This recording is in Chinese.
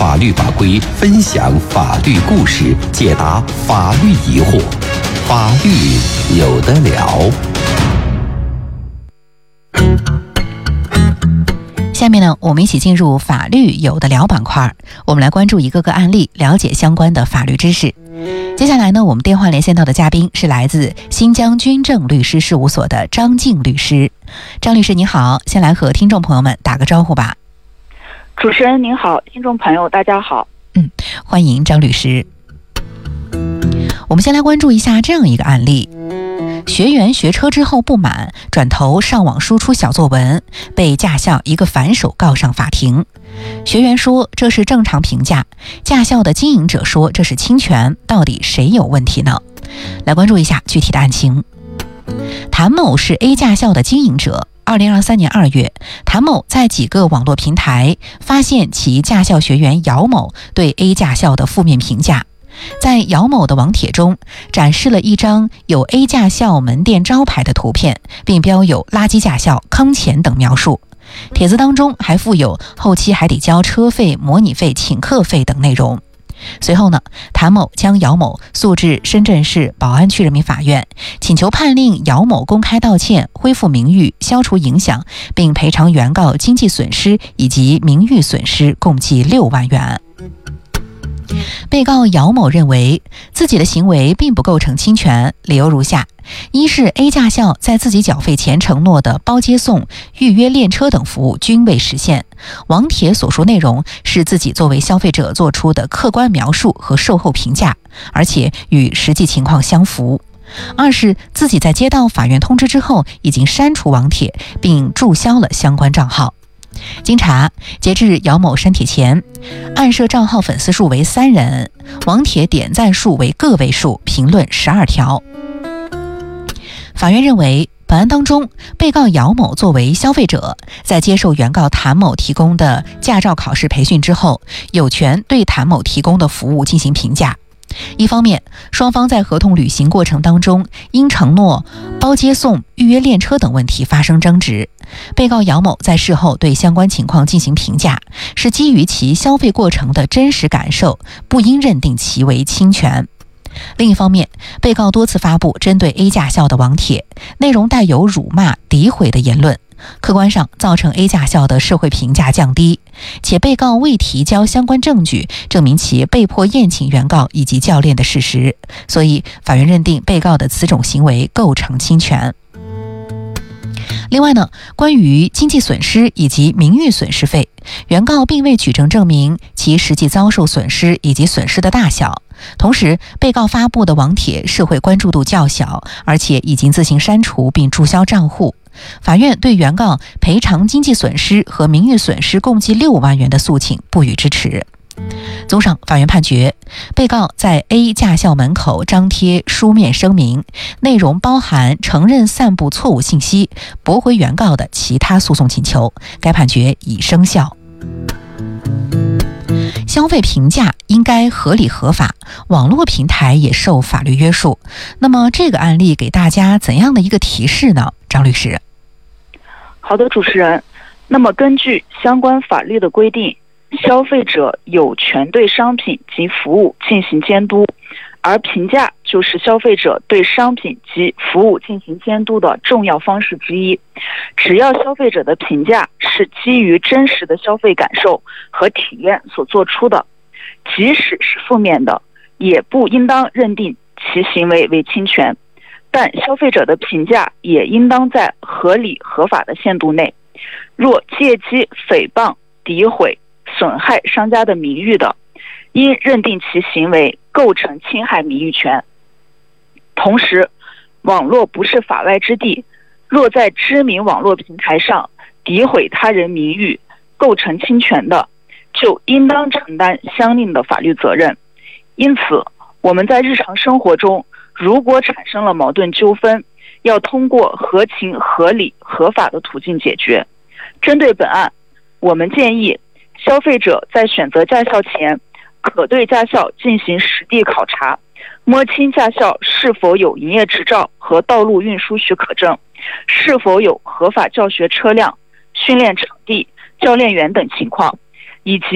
法律法规，分享法律故事，解答法律疑惑。法律有得聊。 下面呢，我们一起进入法律有得聊板块，我们来关注一个个案例，了解相关的法律知识。接下来呢，我们电话连线到的嘉宾是来自新疆军政律师事务所的张静律师。张律师您好，先来和听众朋友们打个招呼吧。 主持人您好，听众朋友大家好。 欢迎张律师。我们先来关注一下这样一个案例：学员学车之后不满，转头上网输出小作文，被驾校一个反手告上法庭。学员说这是正常评价，驾校的经营者说这是侵权，到底谁有问题呢？来关注一下具体的案情。谭某是 A 驾校的经营者。2023年2月，谭某在几个网络平台发现其驾校学员姚某对 A 驾校的负面评价，在姚某的网帖中展示了一张有 A 驾校门店招牌的图片，并标有垃圾驾校、坑钱等描述。帖子当中还附有后期还得交车费、模拟费、请客费等内容。随后呢，谭某将姚某诉至深圳市宝安区人民法院，请求判令姚某公开道歉，恢复名誉，消除影响，并赔偿原告经济损失以及名誉损失共计6万元。被告姚某认为自己的行为并不构成侵权，理由如下：一是 A 驾校在自己缴费前承诺的包接送、预约练车等服务均未实现，网帖所述内容是自己作为消费者做出的客观描述和售后评价，而且与实际情况相符。二是自己在接到法院通知之后已经删除网帖并注销了相关账号。经查，截至姚某删帖前，案涉账号粉丝数为3人，网帖点赞数为个位数，评论12条。法院认为，本案当中，被告姚某作为消费者，在接受原告谭某提供的驾照考试培训之后，有权对谭某提供的服务进行评价。一方面，双方在合同履行过程当中因承诺包接送、预约练车等问题发生争执，被告姚某在事后对相关情况进行评价，是基于其消费过程的真实感受，不应认定其为侵权。另一方面，被告多次发布针对 A 驾校的网帖，内容带有辱骂、诋毁的言论，客观上造成 A 驾校的社会评价降低，且被告未提交相关证据证明其被迫宴请原告以及教练的事实，所以法院认定被告的此种行为构成侵权。另外呢，关于经济损失以及名誉损失费，原告并未举证证明其实际遭受损失以及损失的大小。同时，被告发布的网帖社会关注度较小，而且已经自行删除并注销账户。法院对原告赔偿经济损失和名誉损失共计6万元的诉请不予支持。综上，法院判决被告在 A 驾校门口张贴书面声明，内容包含承认散布错误信息、驳回原告的其他诉讼请求，该判决已生效。消费评价应该合理合法，网络平台也受法律约束。那么这个案例给大家怎样的一个提示呢？张律师。 好的，主持人。那么根据相关法律的规定，消费者有权对商品及服务进行监督，而评价就是消费者对商品及服务进行监督的重要方式之一。只要消费者的评价是基于真实的消费感受和体验所做出的，即使是负面的，也不应当认定其行为为侵权。但消费者的评价也应当在合理合法的限度内，若借机诽谤、诋毁、损害商家的名誉的，应认定其行为构成侵害名誉权。同时，网络不是法外之地，若在知名网络平台上诋毁他人名誉，构成侵权的，就应当承担相应的法律责任。因此，我们在日常生活中，如果产生了矛盾纠纷，要通过合情、合理、合法的途径解决。针对本案，我们建议消费者在选择驾校前，可对驾校进行实地考察，摸清驾校是否有营业执照和道路运输许可证，是否有合法教学车辆、训练场地、教练员等情况，以及